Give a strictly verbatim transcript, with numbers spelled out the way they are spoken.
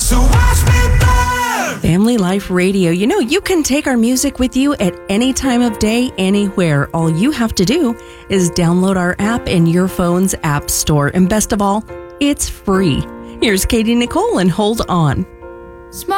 So watch me burn. Family Life Radio. You know, you can take our music with you at any time of day, anywhere. All you have to do is download our app in your phone's app store. And best of all, it's free. Here's Katie Nicole and Hold On.